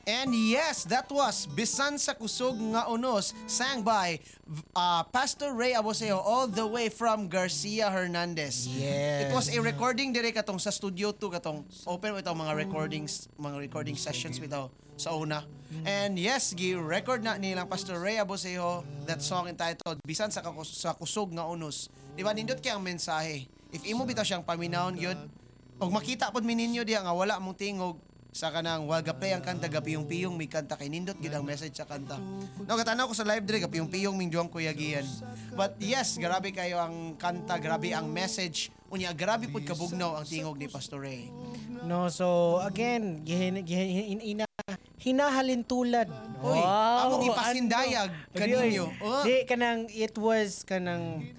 And yes, that was Bisan sa Kusog nga Unos, sang by Pastor Ray Aboseo all the way from Garcia Hernandez. Yes. It was a recording dire katong sa Studio 2 katong open with mga recording sessions bitaw sa una. And yes, gi-record na nilang Pastor Ray Aboseo that song entitled Bisan sa Kusog nga Unos. Di ba nindot kay ang mensahe? If imo bitaw siyang paminawon gyud, og makita pod mi ninyo diha nga wala mong tingog sa kanang play ang kanta gapiyong-piyong may kanta kay nindot gid ang message sa kanta. No katanaw ko sa live dire gapiyong-piyong ming duang Kuya Gian. But yes, grabe kayo ang kanta, grabe ang message. Unya grabe pud kabugnaw ang tingog ni Pastor Ray. No, so again, hinahalin tulad. Oy, among ipasindayag kaninyo. Di kanang it was kanang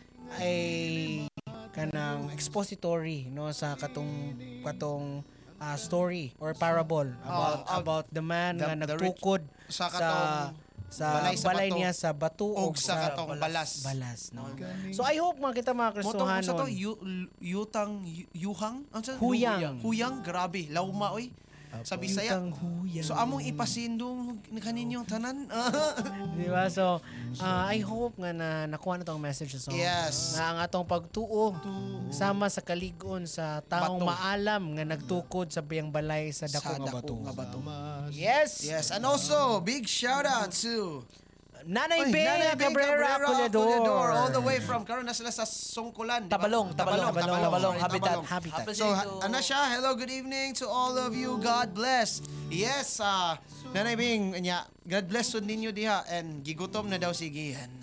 kanang expository no sa katong story or parable about the man nga nagtukod sa katong balay niya sa bato o sa katong balas no. So I hope mga Kristohanon sa to yuhang huyang grabe lauma oy sa Bisaya. So among ipasindong kaninyong tanan. Di ba? So I hope nga na nakuha na tong message sa song. Yes. Na ang atong pagtuo sama sa kaligon sa taong maalam nga nagtukod sa biyang balay sa dako nga bato. Yes. Yes, and also big shout out to Nanay Bea Cabrera Culiador all the way from karon na sila sa Songkulan, Tabalong, Habitat. So ana siya, hello, good evening to all of you. God bless. Yes, Nanay Bing nya, God bless sud ninyo diha and gigutom na daw si Gian.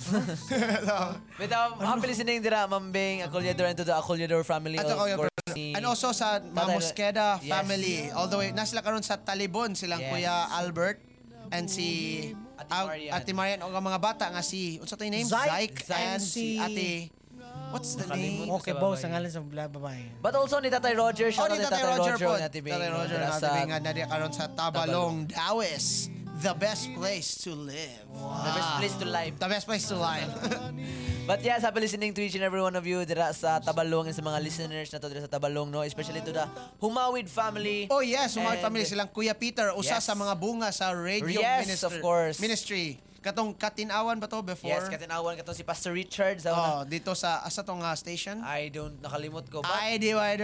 Bitaw, happy listening dira Ma'am Bing Aculiador and to the Aculiador family of course. And also sa Mosqueda family all the way na sila karon sa Talibon silang Kuya Albert and si Ate Marian o mga bata nga si unsa to yung name? Zyke and si Ate what's the name? Okay, boss ang ngalan sa babae. But also ni Tatay Roger, shout out ni Tatay Roger po. Tatay Roger na Ate nga na karon sa Tabalong, Dawes. The best place to live. Wow. The best place to live. The best place to live. But yes, happy listening to each and every one of you dira sa Tabalong and sa mga listeners na to dira sa Tabalong, no? Especially to the Humawid family. Oh yes, Humawid family silang Kuya Peter, usa sa mga bunga sa radio of course. Ministry. Katong Katinawan ba to before? Yes, Katinawan katong si Pastor Richard sa dito sa asa tong station? I don't nakalimot ko. I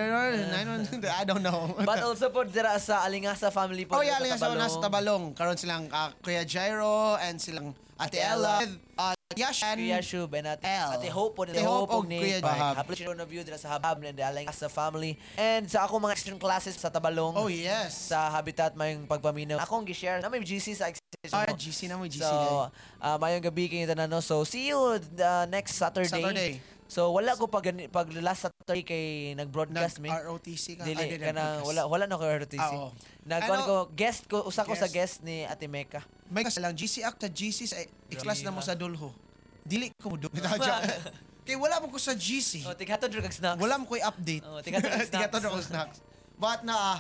don't know. But also po dira sa Alingasa family po. Oh yeah, Alingasa sa Tabalong. Karon silang Kuya Jairo and silang Ate Ella. Yashub and Ate Hope po nila Hope ni Kuya Bahab. Happy one of you dira sa Habab and Alingasa family. And sa ako mga extreme classes sa Tabalong. Oh yes. Sa Habitat mayong pagpaminaw. Akong gi-share na may GC sa GC na mo GC. So, mayong gabi kayo tanan, no? So, see you next Saturday. So, wala ko pag last Saturday kay nag-broadcast mi. ROTC ka? Dili, kanang wala na ko ROTC. Nagkuhan ko, usa ko sa guest ni Ate Mecca. May kasi lang, GC Act GC sa ikhlas na mo sa Dulho. Dili ko mo kaya wala mo ko sa GC. Tighatod drug snacks. Wala mo ko i-update. Tighatod drug snacks. But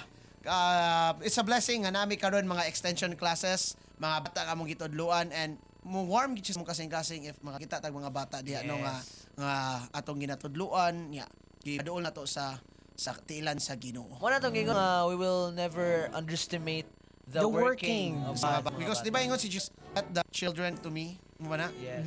it's a blessing nga nami karon mga extension classes, mga bata ka mong gitudluan and mo warm gid mo kasing-kasing if makakita tag mga bata diha no nga atong ginatudluan nya giduol na to sa tiilan sa Ginoo. Wala tong gingon we will never underestimate the working of because di ba ingon si Jesus, let the children to me mo ba na? Yes.